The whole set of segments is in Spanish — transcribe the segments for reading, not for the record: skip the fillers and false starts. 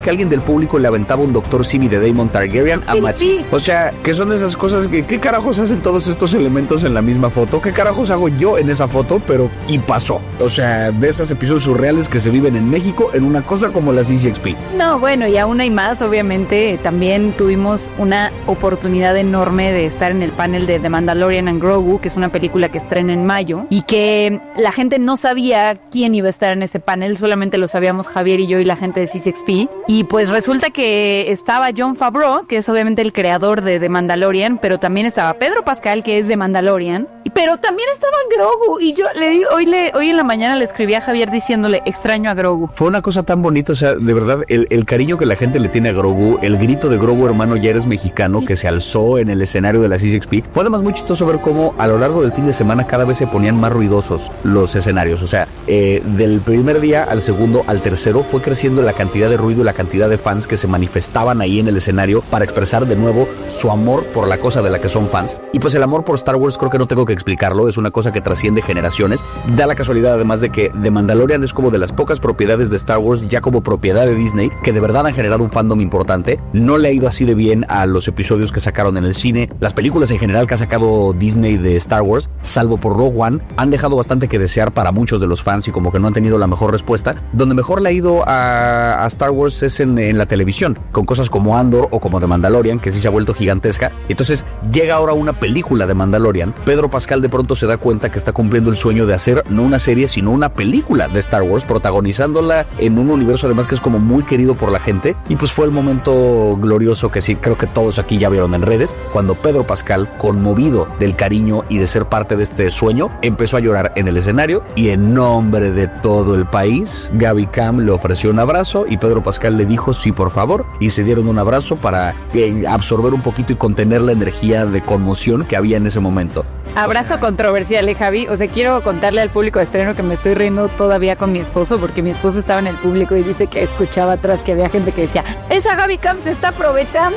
que alguien del público le aventaba un Dr. Simi de Daemon Targaryen a Matt Smith. O sea, que son esas cosas que ¿qué carajos hacen todos estos elementos en la misma foto? ¿Qué carajos hago yo en esa foto? Pero, y pasó. O sea, de esos episodios surreales que se viven en México en una cosa como la CCXP. No, bueno, y aún hay más, obviamente. También tuvimos una oportunidad enorme de estar en el panel de The Mandalorian and Grogu, que es una película que estrena en mayo, y que la gente no sabía quién iba a estar en ese panel, solamente lo sabíamos Javier y yo y la gente de CCXP. Y pues resulta que estaba Jon Favreau, que es obviamente el creador de The Mandalorian, pero también estaba Pedro Pascal, que es de Mandalorian, pero también estaba Grogu. Y yo le digo, hoy en la mañana le escribí a Javier diciéndole, extraño a Grogu. Fue una cosa tan bonita, o sea, de verdad, el cariño que la gente le tiene a Grogu, el grito de Grogu, hermano, ya eres mexicano, que se alzó en el escenario de la CCXP. Fue además muy chistoso ver cómo a lo largo del fin de semana cada vez se ponían más ruidosos los escenarios. O sea, del primer día al segundo al tercero fue creciendo la cantidad de ruido y la cantidad de fans que se manifestaban ahí en el escenario para expresar de nuevo su amor por la cosa de la que son fans. Y pues el amor por Star Wars creo que no tengo que explicarlo, es una cosa que trasciende generaciones. Da la casualidad además de que The Mandalorian es como de las pocas propiedades de Star Wars ya como propiedad de Disney que de verdad han generado un fandom importante. No le ha ido así de bien a los episodios que sacaron en el cine. Las películas en general que ha sacado Disney de Star Wars, salvo por Rogue One, han dejado bastante que desear para muchos de los fans y como que no han tenido la mejor respuesta. Donde mejor le ha ido a Star Wars es en la televisión, con cosas como Andor o como The Mandalorian, que sí se ha vuelto gigantesca. Entonces llega ahora una película de Mandalorian. Pedro Pascal de pronto se da cuenta que está cumpliendo el sueño de hacer no una serie, sino una película de Star Wars, protagonizándola en un universo además que es como muy querido por la gente. Y pues fue el momento glorioso que sí creo que todos aquí ya vieron en redes, cuando Pedro Pascal, conmovido del cariño y de ser parte de este sueño, empezó a llorar en el escenario y en nombre de todo el país, Gaby Cam le ofreció un abrazo y Pedro Pascal le dijo sí, por favor, y se dieron un abrazo para absorber un poquito y contener la energía de conmoción que había en ese momento. Abrazo controversial, Javi. O sea, quiero contarle al público de estreno que me estoy riendo todavía con mi esposo, porque mi esposo estaba en el público y dice que escuchaba atrás que había gente que decía, esa Gaby Cam se está aprovechando.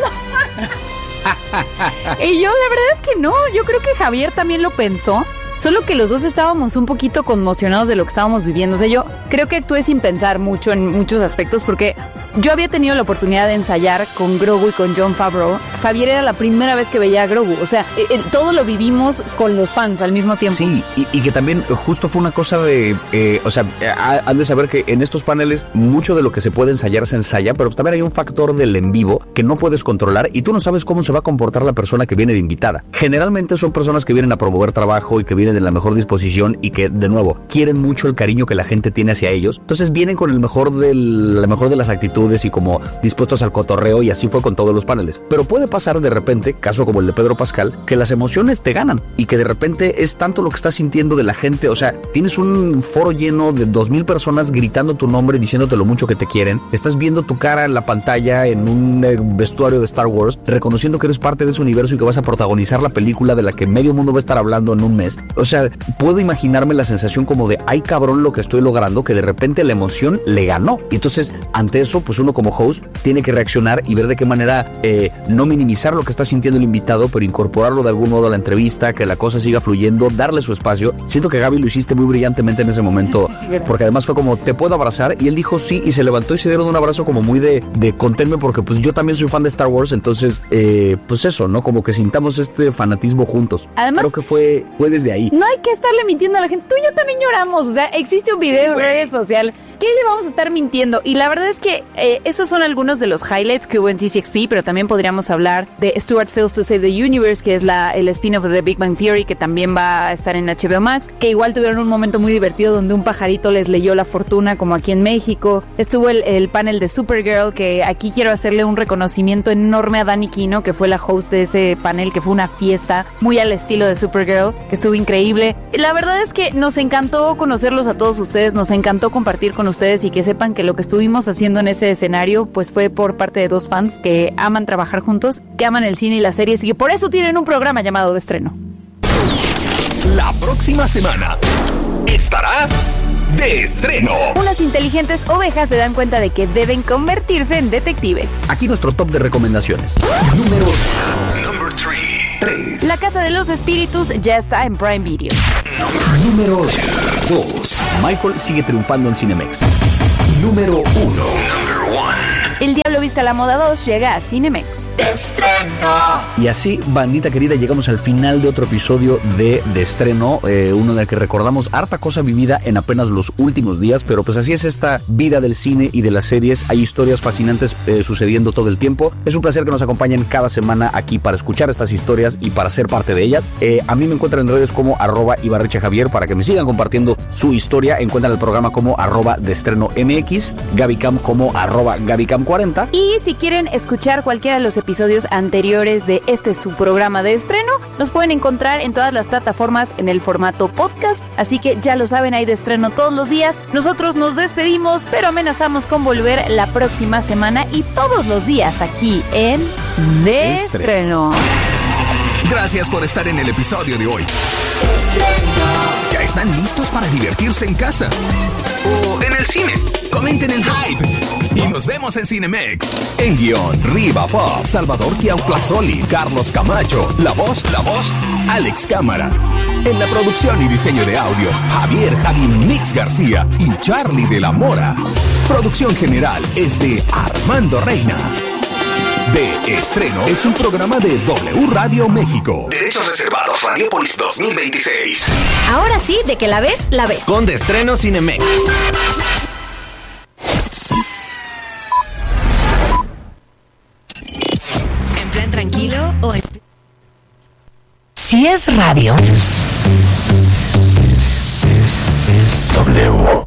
Y yo la verdad es que no, yo creo que Javier también lo pensó. Solo que los dos estábamos un poquito conmocionados de lo que estábamos viviendo. O sea, yo creo que actué sin pensar mucho en muchos aspectos porque yo había tenido la oportunidad de ensayar con Grogu y con Jon Favreau. Javier era la primera vez que veía a Grogu. O sea, todo lo vivimos con los fans al mismo tiempo. Sí, y que también justo fue una cosa de... o sea, han de saber que en estos paneles mucho de lo que se puede ensayar se ensaya, pero también hay un factor del en vivo que no puedes controlar y tú no sabes cómo se va a comportar la persona que viene de invitada. Generalmente son personas que vienen a promover trabajo y que vienen de la mejor disposición y que, de nuevo, quieren mucho el cariño que la gente tiene hacia ellos. Entonces vienen con la mejor de las actitudes y como dispuestos al cotorreo, y así fue con todos los paneles. Pero puede pasar de repente, caso como el de Pedro Pascal, que las emociones te ganan y que de repente es tanto lo que estás sintiendo de la gente. O sea, tienes un foro lleno de 2,000 personas gritando tu nombre, diciéndote lo mucho que te quieren. Estás viendo tu cara en la pantalla en un vestuario de Star Wars, reconociendo que eres parte de ese universo y que vas a protagonizar la película de la que medio mundo va a estar hablando en un mes. O sea, puedo imaginarme la sensación como de ay cabrón lo que estoy logrando, que de repente la emoción le ganó. Y entonces ante eso pues uno como host tiene que reaccionar y ver de qué manera no minimizar lo que está sintiendo el invitado, pero incorporarlo de algún modo a la entrevista, que la cosa siga fluyendo, darle su espacio. Siento que Gaby lo hiciste muy brillantemente en ese momento, porque además fue como te puedo abrazar, y él dijo sí y se levantó y se dieron un abrazo como muy de contenme, porque pues yo también soy fan de Star Wars. Entonces pues eso, ¿no? Como que sintamos este fanatismo juntos. Además, creo que fue desde ahí. No hay que estarle mintiendo a la gente. Tú y yo también lloramos. O sea, existe un video en redes sociales. ¿Qué le vamos a estar mintiendo? Y la verdad es que esos son algunos de los highlights que hubo en CCXP, pero también podríamos hablar de Stuart Fills to Save the Universe, que es el spin-off de The Big Bang Theory, que también va a estar en HBO Max, que igual tuvieron un momento muy divertido donde un pajarito les leyó la fortuna, como aquí en México. Estuvo el panel de Supergirl, que aquí quiero hacerle un reconocimiento enorme a Dani Quino, que fue la host de ese panel, que fue una fiesta muy al estilo de Supergirl, que estuvo increíble. La verdad es que nos encantó conocerlos a todos ustedes, nos encantó compartir con ustedes y que sepan que lo que estuvimos haciendo en ese escenario pues fue por parte de dos fans que aman trabajar juntos, que aman el cine y las series y que por eso tienen un programa llamado De Estreno. La próxima semana estará De Estreno. Unas inteligentes ovejas se dan cuenta de que deben convertirse en detectives. Aquí nuestro top de recomendaciones. Número 3. La Casa de los Espíritus ya está en Prime Video. Número 2. Michael sigue triunfando en Cinemex. Número 1. El Diablo Viste a la Moda 2 llega a Cinemex. De estreno. Y así, bandita querida, llegamos al final de otro episodio de Estreno, uno en el que recordamos harta cosa vivida en apenas los últimos días, pero pues así es esta vida del cine y de las series. Hay historias fascinantes sucediendo todo el tiempo. Es un placer que nos acompañen cada semana aquí para escuchar estas historias y para ser parte de ellas. A mí me encuentran en redes como @IbarrechaJavier para que me sigan compartiendo su historia. Encuentran el programa como @DeEstrenoMX, Gabicam como @Gabicam40. Y si quieren escuchar cualquiera de los episodios anteriores de su programa de estreno, los pueden encontrar en todas las plataformas en el formato podcast, así que ya lo saben, hay de estreno todos los días. Nosotros nos despedimos, pero amenazamos con volver la próxima semana y todos los días aquí en De Estreno. Gracias por estar en el episodio de hoy. ¿Ya están listos para divertirse en casa? ¿O en el cine? Comenten el hype. Y nos vemos en Cinemex. En guión, Riva Pop, Salvador Tiauplazoli, Carlos Camacho. La voz, Alex Cámara. En la producción y diseño de audio, Javi Mix García y Charlie de la Mora. Producción general es de Armando Reina. De Estreno es un programa de W Radio México. Derechos reservados, Radiopolis 2026. Ahora sí, de que la ves, la ves. Con De Estreno Cinemex. En plan tranquilo o en... Si es radio. Es W.